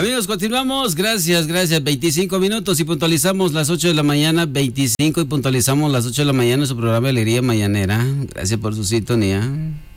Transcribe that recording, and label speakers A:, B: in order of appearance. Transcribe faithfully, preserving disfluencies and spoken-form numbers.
A: Amigos, continuamos. Gracias, gracias. veinticinco minutos y puntualizamos las ocho de la mañana. veinticinco y puntualizamos las ocho de la mañana en su programa Alegría Mañanera. Gracias por su sintonía.